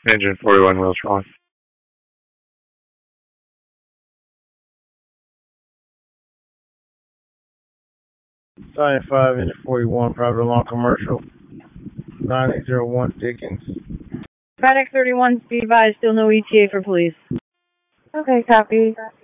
Engine 41 wheels wrong. 95 into 41, private along commercial. 9801 Dickens. FedEx 31, be advised, still no ETA for police. Okay, copy.